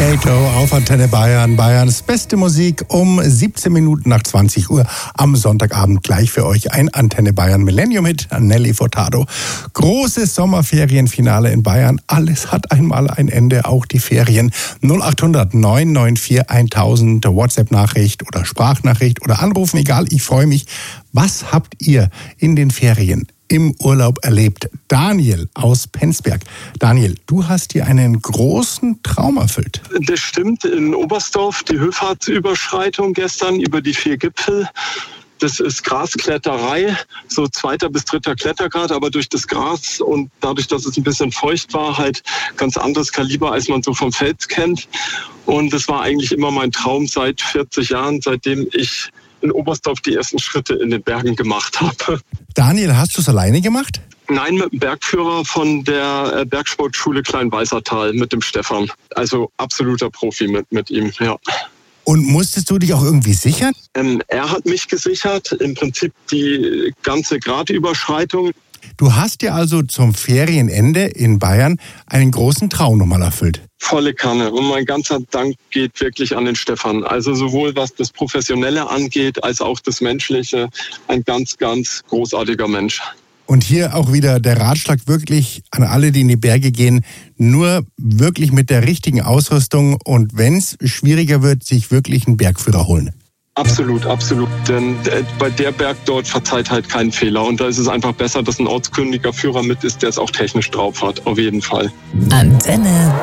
Kato auf Antenne Bayern. Bayerns beste Musik um 17 Minuten nach 20 Uhr am Sonntagabend gleich für euch ein Antenne Bayern Millennium-Hit, Nelly Furtado. Großes Sommerferienfinale in Bayern. Alles hat einmal ein Ende, auch die Ferien. 0800 994 1000, WhatsApp-Nachricht oder Sprachnachricht oder anrufen, egal, ich freue mich. Was habt ihr in den Ferien im Urlaub erlebt? Daniel aus Penzberg. Daniel, du hast dir einen großen Traum erfüllt. Das stimmt, in Oberstdorf die Höllentalüberschreitung gestern über die 4 Gipfel. Das ist Graskletterei, so 2. bis 3. Klettergrad, aber durch das Gras und dadurch, dass es ein bisschen feucht war, halt ganz anderes Kaliber, als man so vom Fels kennt. Und das war eigentlich immer mein Traum seit 40 Jahren, seitdem ich in Oberstdorf die ersten Schritte in den Bergen gemacht habe. Daniel, hast du es alleine gemacht? Nein, mit dem Bergführer von der Bergsportschule Kleinweißertal, mit dem Stefan. Also absoluter Profi mit ihm, ja. Und musstest du dich auch irgendwie sichern? Er hat mich gesichert, im Prinzip die ganze Gradüberschreitung. Du hast dir also zum Ferienende in Bayern einen großen Traum nochmal erfüllt. Volle Kanne. Und mein ganzer Dank geht wirklich an den Stefan. Also sowohl was das Professionelle angeht, als auch das Menschliche. Ein ganz, ganz großartiger Mensch. Und hier auch wieder der Ratschlag wirklich an alle, die in die Berge gehen, nur wirklich mit der richtigen Ausrüstung und wenn es schwieriger wird, sich wirklich einen Bergführer holen. Absolut, absolut. Denn bei der Berg dort verzeiht halt keinen Fehler. Und da ist es einfach besser, dass ein ortskundiger Führer mit ist, der es auch technisch drauf hat. Auf jeden Fall. Antenne